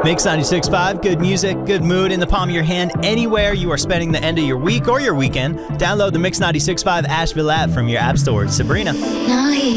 Mix 96.5, good music, good mood in the palm of your hand anywhere you are spending the end of your week or your weekend. Download the Mix 96.5 Asheville app from your app store. Sabrina.